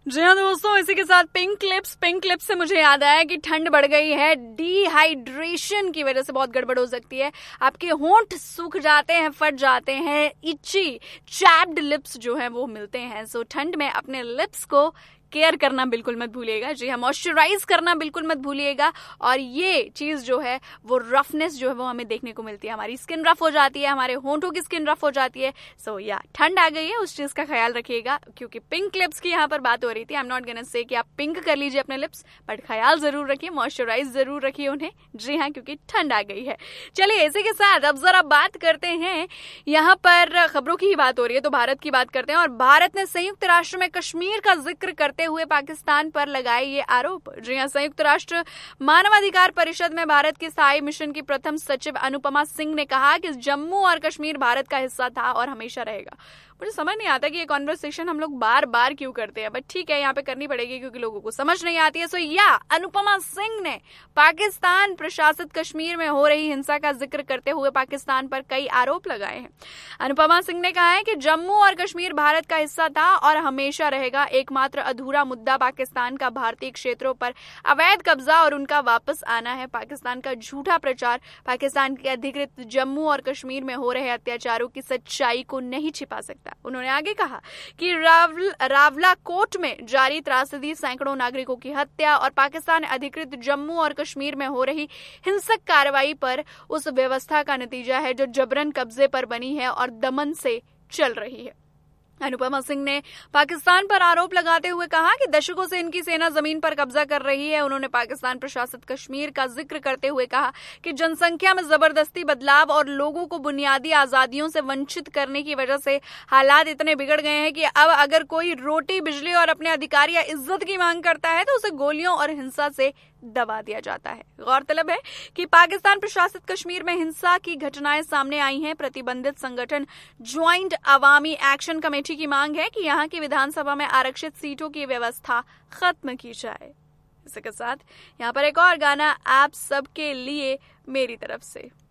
जी हाँ दोस्तों, इसी के साथ पिंक लिप्स से मुझे याद आया कि ठंड बढ़ गई है। डिहाइड्रेशन की वजह से बहुत गड़बड़ हो सकती है। आपके होंठ सूख जाते हैं, फट जाते हैं, इची चैप्ड लिप्स जो है वो मिलते हैं। सो ठंड में अपने लिप्स को केयर करना बिल्कुल मत भूलिएगा। जी हाँ, मॉइस्चराइज करना बिल्कुल मत भूलिएगा। और ये चीज जो है वो रफनेस जो है वो हमें देखने को मिलती है। हमारी स्किन रफ हो जाती है, हमारे होंठों की स्किन रफ हो जाती है। सो या ठंड आ गई है, उस चीज का ख्याल रखिएगा। क्योंकि पिंक लिप्स की यहाँ पर बात हो रही थी। I am not gonna say कि आप पिंक कर लीजिए अपने लिप्स, बट ख्याल जरूर रखिए, मॉइस्चराइज जरूर रखिए उन्हें। जी हाँ, क्योंकि ठंड आ गई है। चलिए इसी के साथ अब जरा बात करते हैं, यहाँ पर खबरों की ही बात हो रही है तो भारत की बात करते हैं। और भारत ने संयुक्त राष्ट्र में कश्मीर का जिक्र करते हुए पाकिस्तान पर लगाए ये आरोप। जी हां, संयुक्त राष्ट्र मानवाधिकार परिषद में भारत के स्थायी मिशन की प्रथम सचिव अनुपमा सिंह ने कहा कि जम्मू और कश्मीर भारत का हिस्सा था और हमेशा रहेगा। मुझे समझ नहीं आता कि ये कॉन्वर्सेशन हम लोग बार बार क्यों करते हैं, बट ठीक है, यहाँ पे करनी पड़ेगी क्योंकि लोगों को समझ नहीं आती है। सो या अनुपमा सिंह ने पाकिस्तान प्रशासित कश्मीर में हो रही हिंसा का जिक्र करते हुए पाकिस्तान पर कई आरोप लगाए हैं। अनुपमा सिंह ने कहा है कि जम्मू और कश्मीर भारत का हिस्सा था और हमेशा रहेगा। एकमात्र अधूरा मुद्दा पाकिस्तान का भारतीय क्षेत्रों पर अवैध कब्जा और उनका वापस आना है। पाकिस्तान का झूठा प्रचार पाकिस्तान के अधिकृत जम्मू और कश्मीर में हो रहे अत्याचारों की सच्चाई को नहीं छिपा सकता। उन्होंने आगे कहा कि रावलाकोट में जारी त्रासदी, सैकड़ों नागरिकों की हत्या और पाकिस्तान अधिकृत जम्मू और कश्मीर में हो रही हिंसक कार्रवाई पर उस व्यवस्था का नतीजा है जो जबरन कब्जे पर बनी है और दमन से चल रही है। अनुपमा सिंह ने पाकिस्तान पर आरोप लगाते हुए कहा कि दशकों से इनकी सेना जमीन पर कब्जा कर रही है। उन्होंने पाकिस्तान प्रशासित कश्मीर का जिक्र करते हुए कहा कि जनसंख्या में जबरदस्ती बदलाव और लोगों को बुनियादी आजादियों से वंचित करने की वजह से हालात इतने बिगड़ गए हैं कि अब अगर कोई रोटी, बिजली और अपने अधिकार या इज्जत की मांग करता है तो उसे गोलियों और हिंसा से दबा दिया जाता है। गौरतलब है कि पाकिस्तान प्रशासित कश्मीर में हिंसा की घटनाएं सामने आई हैं। प्रतिबंधित संगठन ज्वाइंट अवामी एक्शन कमेटी की मांग है कि यहां की विधानसभा में आरक्षित सीटों की व्यवस्था खत्म की जाए। इसी के साथ यहाँ पर एक और गाना आप सबके लिए मेरी तरफ से।